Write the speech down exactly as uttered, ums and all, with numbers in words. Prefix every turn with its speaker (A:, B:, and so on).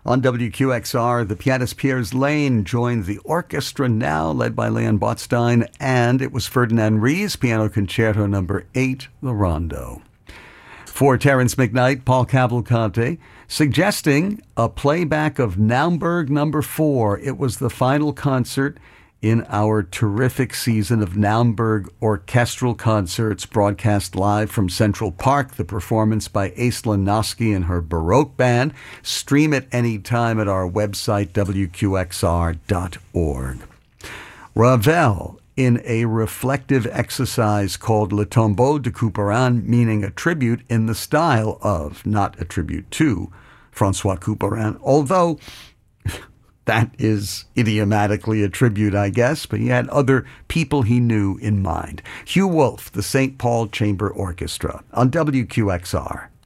A: On W Q X R, the pianist Piers Lane joined the orchestra now, led by Leon Botstein, and it was Ferdinand Ries, Piano Concerto Number eight, the Rondo. For Terence McKnight, Paul Cavalcante, suggesting a playback of Naumburg Number four. It was the final concert in our terrific season of Naumburg orchestral concerts, broadcast live from Central Park. The performance by Aislinn Noski and her Baroque band. Stream it anytime at our website, W Q X R dot org. Ravel, in a reflective exercise called Le Tombeau de Couperin, meaning a tribute in the style of, not a tribute to, Francois Couperin, although that is idiomatically a tribute, I guess, but he had other people he knew in mind. Hugh Wolf, the Saint Paul Chamber Orchestra, on W Q X R.